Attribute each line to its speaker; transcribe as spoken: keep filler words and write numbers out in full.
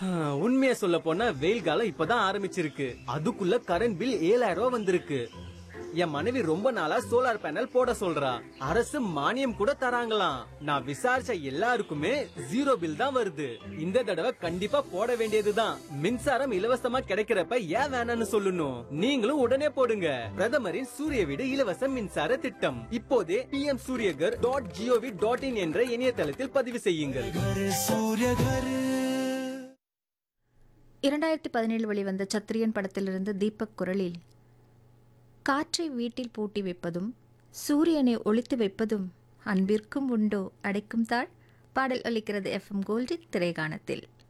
Speaker 1: உண்மையை சொல்ல போனா வெயில் காலம் இப்பதான் ஆரம்பிச்சிருக்கு, அதுக்குள்ள கரண்ட் பில் ஏழாயிரம் ரூபாய் வந்திருக்கு. என் மனைவி ரொம்ப நாளா சோலார் பேனல் போட சொல்றா. அரசு மானியம் கூட தராங்களாம். நான் விசாரிச்ச எல்லாருக்குமே ஜீரோ பில் தான் வருது. இந்த தடவை கண்டிப்பா போட வேண்டியதுதான். மின்சாரம் இலவசமா கிடைக்கிறப்ப ஏன் வேணாம்னு சொல்லணும்? நீங்களும் உடனே போடுங்க. பிரதமரின் சூரிய வீடு இலவச மின்சார திட்டம் இப்போதே B M Surya Ghar dot gov dot in என்ற இணையதளத்தில் பதிவு செய்யுங்கள்.
Speaker 2: இரண்டாயிரத்தி பதினேழு வெளிவந்த சத்திரியன் படத்திலிருந்து தீபக் குரலில் காற்றை வீட்டில் பூட்டி வைப்பதும் சூரியனை ஒளித்து வைப்பதும் அன்பிற்கும் உண்டோ அடைக்கும் தாழ் பாடல் அளிக்கிறது எஃப் எம் கோல்டின் திரைகாணத்தில்.